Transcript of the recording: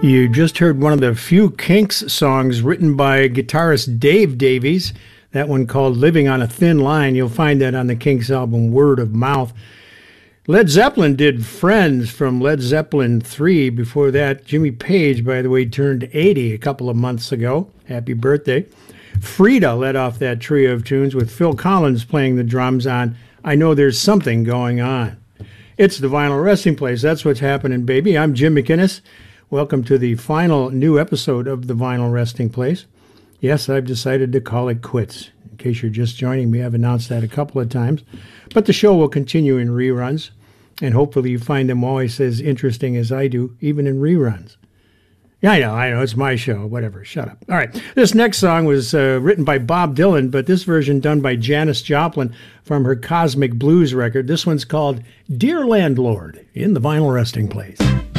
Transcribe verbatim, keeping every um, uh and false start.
You just heard one of the few Kinks songs written by guitarist Dave Davies, that one called Living on a Thin Line. You'll find that on the Kinks album Word of Mouth. Led Zeppelin did Friends from Led Zeppelin three. Before that, Jimmy Page, by the way, turned eighty a couple of months ago. Happy birthday. Frida led off that trio of tunes with Phil Collins playing the drums on I Know There's Something Going On. It's the Vinyl Resting Place. That's what's happening, baby. I'm Jim McInnes. Welcome to the final new episode of the Vinyl Resting Place. Yes, I've decided to call it quits. In case you're just joining me, I've announced that a couple of times. But the show will continue in reruns, and hopefully you find them always as interesting as I do, even in reruns. Yeah, I know, I know, it's my show, whatever, shut up. All right, this next song was uh, written by Bob Dylan, but this version done by Janis Joplin from her Cosmic Blues record. This one's called Dear Landlord in the Vinyl Resting Place.